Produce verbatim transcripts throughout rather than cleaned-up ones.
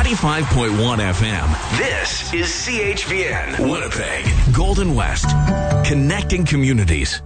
ninety-five point one F M. This is C H V N, Winnipeg, Golden West, connecting communities.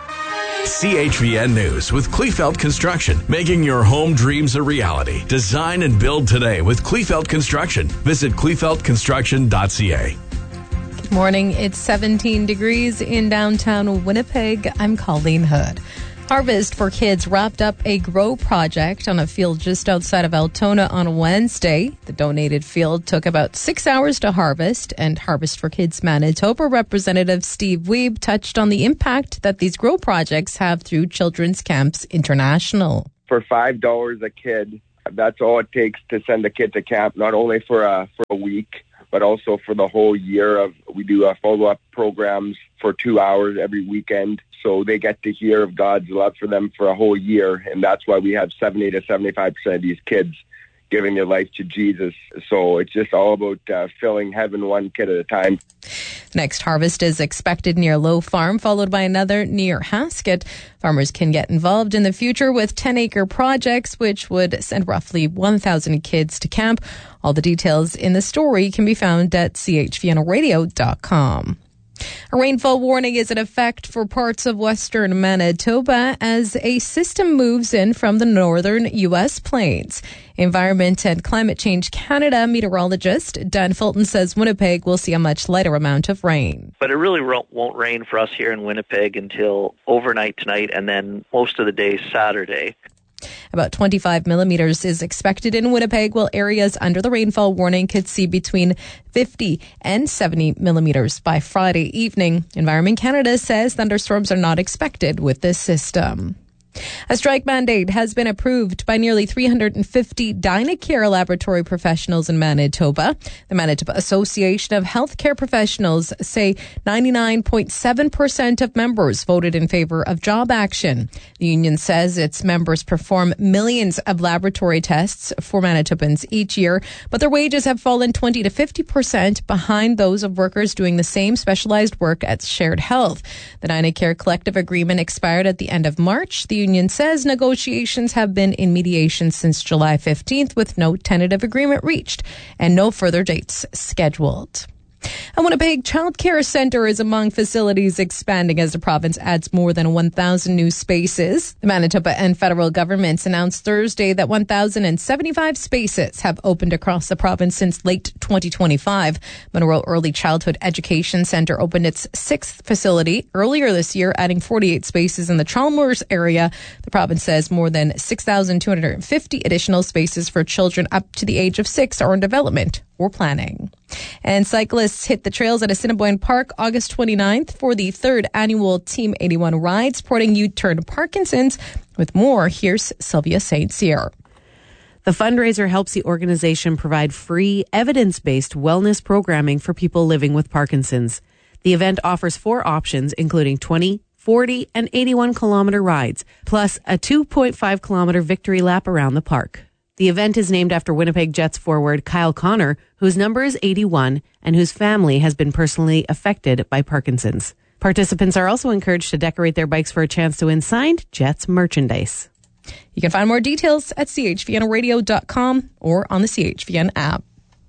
C H V N News with Kleefeld Construction, making your home dreams a reality. Design and build today with Kleefeld Construction. Visit kleefeld construction dot c a. Good morning. It's seventeen degrees in downtown Winnipeg. I'm Colleen Hood. Harvest for Kids wrapped up a grow project on a field just outside of Altona on Wednesday. The donated field took about six hours to harvest, and Harvest for Kids Manitoba representative Steve Weeb touched on the impact that these grow projects have through Children's Camps International. For five dollars a kid, that's all it takes to send a kid to camp, not only for a, for a week, but also for the whole year. Of we do uh, follow-up programs for two hours every weekend. So they get to hear of God's love for them for a whole year. And that's why we have seventy to seventy-five percent of these kids giving their life to Jesus. So it's just all about uh, filling heaven one kid at a time. Next harvest is expected near Low Farm, followed by another near Haskett. Farmers can get involved in the future with ten-acre projects, which would send roughly one thousand kids to camp. All the details in the story can be found at c h v n radio dot com. A rainfall warning is in effect for parts of western Manitoba as a system moves in from the northern U S plains. Environment and Climate Change Canada meteorologist Dan Fulton says Winnipeg will see a much lighter amount of rain. But it really won't rain for us here in Winnipeg until overnight tonight and then most of the day Saturday. About twenty-five millimeters is expected in Winnipeg, while areas under the rainfall warning could see between fifty and seventy millimeters by Friday evening. Environment Canada says thunderstorms are not expected with this system. A strike mandate has been approved by nearly three hundred fifty Dynacare laboratory professionals in Manitoba. The Manitoba Association of Healthcare Professionals say ninety-nine point seven percent of members voted in favor of job action. The union says its members perform millions of laboratory tests for Manitobans each year, but their wages have fallen twenty to fifty percent behind those of workers doing the same specialized work at Shared Health. The Dynacare collective agreement expired at the end of March. The union says negotiations have been in mediation since July fifteenth with no tentative agreement reached and no further dates scheduled. A Winnipeg Child Care Centre is among facilities expanding as the province adds more than one thousand new spaces. The Manitoba and federal governments announced Thursday that one thousand seventy-five spaces have opened across the province since late twenty twenty-five. Monroe Early Childhood Education Centre opened its sixth facility earlier this year, adding forty-eight spaces in the Chalmers area. The province says more than six thousand two hundred fifty additional spaces for children up to the age of six are in development or planning. And cyclists hit the trails at Assiniboine Park August twenty-ninth for the third annual Team eighty-one ride, supporting U-Turn Parkinson's. With more, here's Sylvia Saint Cyr. The fundraiser helps the organization provide free, evidence-based wellness programming for people living with Parkinson's. The event offers four options, including twenty, forty, and eighty-one kilometer rides, plus a two point five kilometer victory lap around the park. The event is named after Winnipeg Jets forward Kyle Connor, whose number is eighty-one and whose family has been personally affected by Parkinson's. Participants are also encouraged to decorate their bikes for a chance to win signed Jets merchandise. You can find more details at c h v n radio dot com or on the C H V N app.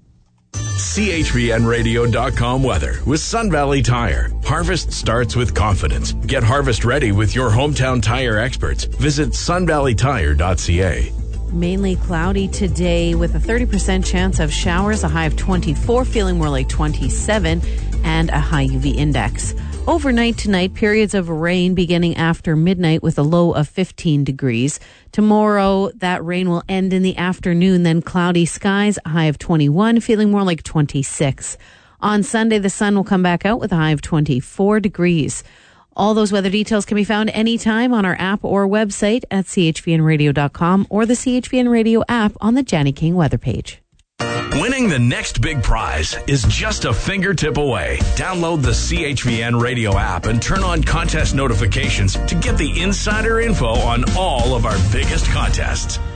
c h v n radio dot com weather with Sun Valley Tire. Harvest starts with confidence. Get harvest ready with your hometown tire experts. Visit sun valley tire dot c a. Mainly cloudy today with a thirty percent chance of showers, a high of twenty-four, feeling more like twenty-seven, and a high U V index. Overnight tonight, periods of rain beginning after midnight with a low of fifteen degrees. Tomorrow, that rain will end in the afternoon, then cloudy skies, a high of twenty-one, feeling more like twenty-six. On Sunday, the sun will come back out with a high of twenty-four degrees. All those weather details can be found anytime on our app or website at c h v n radio dot com or the C H V N Radio app on the Janny King weather page. Winning the next big prize is just a fingertip away. Download the C H V N Radio app and turn on contest notifications to get the insider info on all of our biggest contests.